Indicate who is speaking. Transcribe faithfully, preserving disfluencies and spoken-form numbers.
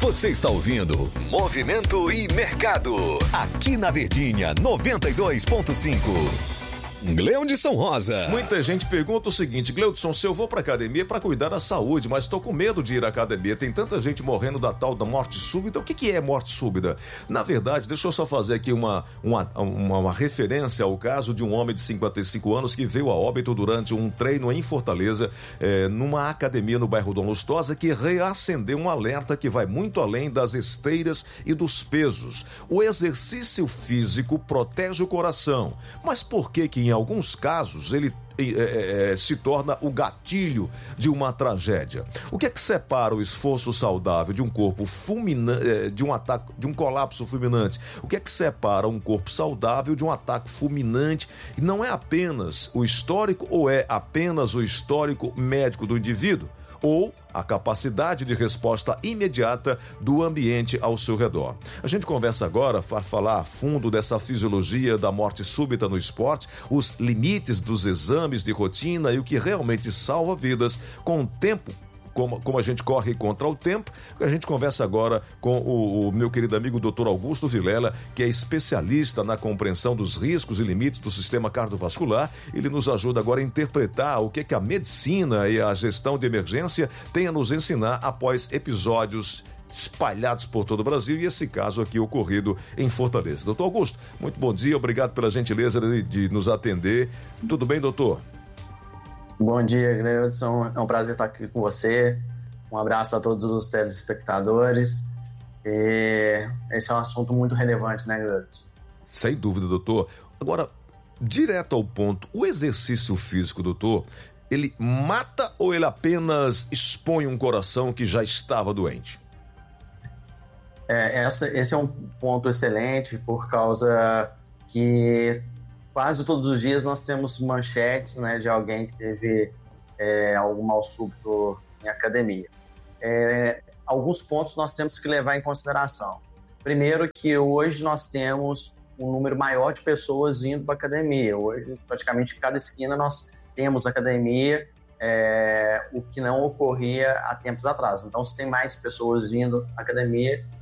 Speaker 1: Você está ouvindo Movimento e Mercado, aqui na Verdinha noventa e dois ponto cinco. Gleudson Rosa.
Speaker 2: Muita gente pergunta o seguinte: Gleudson, se eu vou pra academia para cuidar da saúde, mas tô com medo de ir à academia, tem tanta gente morrendo da tal da morte súbita. O que que é morte súbita? Na verdade, deixa eu só fazer aqui uma, uma, uma, uma referência ao caso de um homem de cinquenta e cinco anos que veio a óbito durante um treino em Fortaleza, é, numa academia no bairro Dom Lustosa, que reacendeu um alerta que vai muito além das esteiras e dos pesos. O exercício físico protege o coração, mas por que que em alguns casos ele É, é, se torna o gatilho de uma tragédia? O que é que separa o esforço saudável de um corpo fulminante, de um ataque, de um colapso fulminante? O que é que separa um corpo saudável de um ataque fulminante? Não é apenas o histórico, ou é apenas o histórico médico do indivíduo? Ou a capacidade de resposta imediata do ambiente ao seu redor. A gente conversa agora para falar a fundo dessa fisiologia da morte súbita no esporte, os limites dos exames de rotina e o que realmente salva vidas com o tempo. Como, como a gente corre contra o tempo, a gente conversa agora com o, o meu querido amigo doutor Augusto Vilela, que é especialista na compreensão dos riscos e limites do sistema cardiovascular. Ele nos ajuda agora a interpretar o que é que a medicina e a gestão de emergência têm a nos ensinar após episódios espalhados por todo o Brasil, e esse caso aqui ocorrido em Fortaleza. Doutor Augusto, muito bom dia, obrigado pela gentileza de, de nos atender. Tudo bem, doutor?
Speaker 3: Bom dia, Gleudson. É um prazer estar aqui com você. Um abraço a todos os telespectadores. E esse é um assunto muito relevante, né, Gleudson?
Speaker 2: Sem dúvida, doutor. Agora, direto ao ponto, o exercício físico, doutor, ele mata ou ele apenas expõe um coração que já estava doente?
Speaker 3: É, essa, esse é um ponto excelente, por causa que quase todos os dias nós temos manchetes, né, de alguém que teve é, algum mal súbito em academia. É, alguns pontos nós temos que levar em consideração. Primeiro, que hoje nós temos um número maior de pessoas indo para a academia. Hoje, praticamente em cada esquina nós temos academia, é, o que não ocorria há tempos atrás. Então, se tem mais pessoas indo à academia,